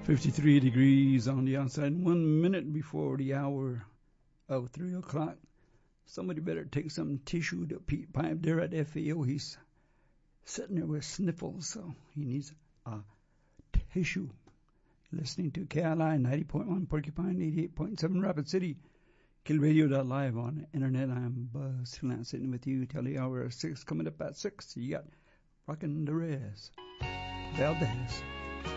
53 degrees on the outside, 1 minute before the hour of 3 o'clock. Somebody better take some tissue to Pete Pipe there at FAO. He's sitting there with sniffles, so he needs a tissue. Listening to KLI 90.1 Porcupine, 88.7 Rapid City, KillRadio.live on the internet. I'm Buzz Freelance sitting with you till the hour of 6. Coming up at 6, you got Rockin' the Rez, Valdez.